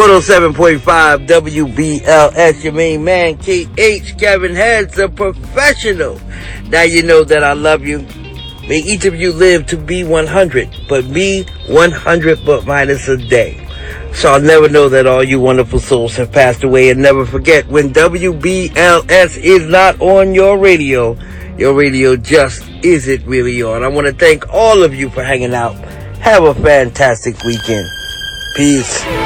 107.5 WBLS, your main man, KH, Kevin Heads, a professional. Now you know that I love you. May each of you live to be 100, but me 100 but minus a day. So I'll never know that all you wonderful souls have passed away. And never forget, when WBLS is not on your radio just isn't really on. I want to thank all of you for hanging out. Have a fantastic weekend. Peace.